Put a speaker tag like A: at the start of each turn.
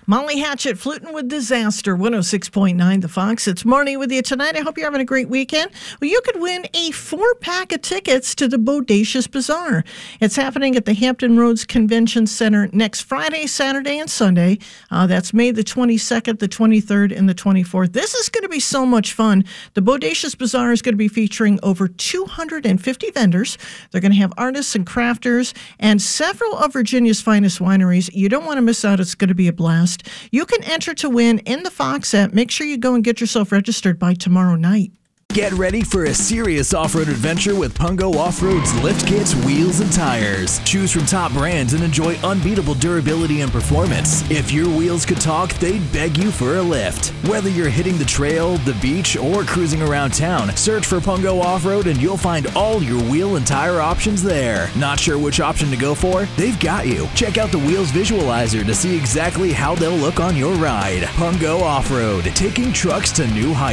A: Molly Hatchet fluting with disaster, 106.9 The Fox. It's Marnie with you tonight. I hope you're having a great weekend. Well, you could win a 4-pack of tickets to the Bodacious Bazaar. It's happening at the Hampton Roads Convention Center next Friday, Saturday, and Sunday. That's May the 22nd, the 23rd, and the 24th. This is going to be so much fun. The Bodacious Bazaar is going to be featuring over 250 vendors. They're going to have artists and crafters and several of Virginia's finest wineries. You don't want to miss out. It's going to be a blast. You can enter to win in the Fox app. Make sure you go and get yourself registered by tomorrow night.
B: Get ready for a serious off-road adventure with Pungo Off-Road's lift kits, wheels, and tires. Choose from top brands and enjoy unbeatable durability and performance. If your wheels could talk, they'd beg you for a lift. Whether you're hitting the trail, the beach, or cruising around town, search for Pungo Off-Road and you'll find all your wheel and tire options there. Not sure which option to go for? They've got you. Check out the Wheels Visualizer to see exactly how they'll look on your ride. Pungo Off-Road, taking trucks to new heights.